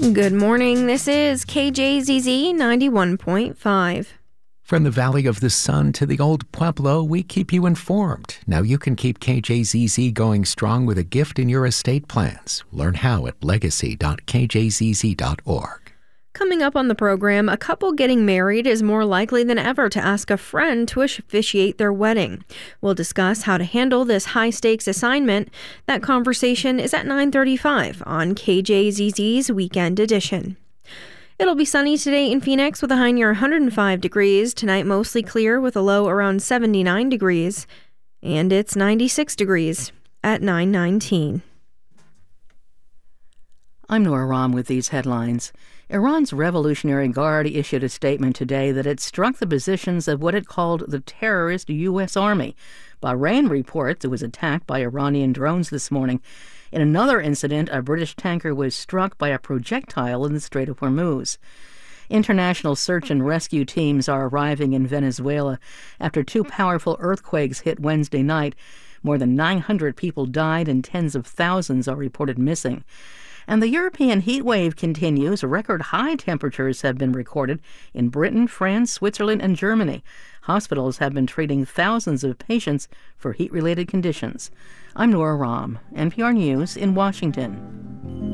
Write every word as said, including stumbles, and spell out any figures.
Good morning. This is K J Z Z ninety-one point five. From the Valley of the Sun to the Old Pueblo, we keep you informed. Now you can keep K J Z Z going strong with a gift in your estate plans. Learn how at legacy dot k j z z dot org. Coming up on the program, a couple getting married is more likely than ever to ask a friend to officiate their wedding. We'll discuss how to handle this high-stakes assignment. That conversation is at nine thirty-five on K J Z Z's Weekend Edition. It'll be sunny today in Phoenix with a high near one hundred five degrees. Tonight, mostly clear with a low around seventy-nine degrees. And it's ninety-six degrees at nine nineteen. I'm Nora Rahm with these headlines. Iran's Revolutionary Guard issued a statement today that it struck the positions of what it called the terrorist U S Army. Bahrain reports it was attacked by Iranian drones this morning. In another incident, a British tanker was struck by a projectile in the Strait of Hormuz. International search and rescue teams are arriving in Venezuela after two powerful earthquakes hit Wednesday night. More than nine hundred people died and tens of thousands are reported missing. And the European heat wave continues. Record high temperatures have been recorded in Britain, France, Switzerland, and Germany. Hospitals have been treating thousands of patients for heat-related conditions. I'm Nora Rahm, N P R News in Washington.